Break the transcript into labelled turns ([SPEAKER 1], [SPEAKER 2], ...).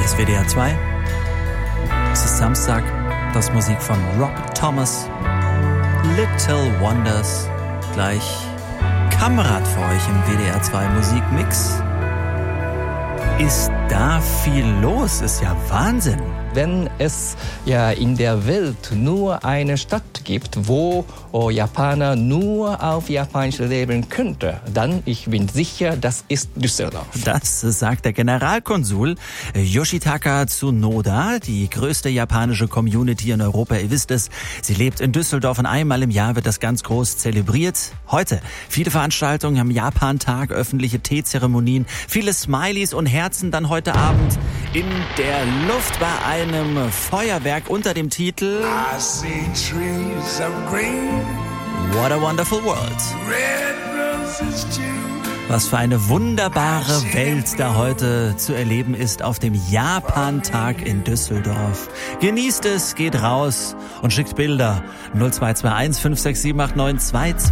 [SPEAKER 1] Hier ist WDR 2. Es ist Samstag. Das ist Musik von Rob Thomas. Little Wonders. Gleich Kamerad für euch im WDR 2 Musikmix. Ist da viel los? Ist ja Wahnsinn.
[SPEAKER 2] Wenn es ja in der Welt nur eine Stadt gibt, wo Japaner nur auf Japanisch leben könnte, dann, ich bin sicher, das ist Düsseldorf.
[SPEAKER 1] Das sagt der Generalkonsul Yoshitaka Tsunoda, die größte japanische Community in Europa. Ihr wisst es, sie lebt in Düsseldorf und einmal im Jahr wird das ganz groß zelebriert. Heute viele Veranstaltungen am Japan-Tag, öffentliche Teezeremonien, viele Smileys und Herzen dann heute Abend in der Luft bei einem Feuerwerk unter dem Titel
[SPEAKER 3] I see trees of green,
[SPEAKER 1] What a Wonderful World.
[SPEAKER 3] red roses too.
[SPEAKER 1] Was für eine wunderbare Welt da heute zu erleben ist auf dem Japan-Tag in Düsseldorf. Genießt es, geht raus und schickt Bilder 0221 5678922.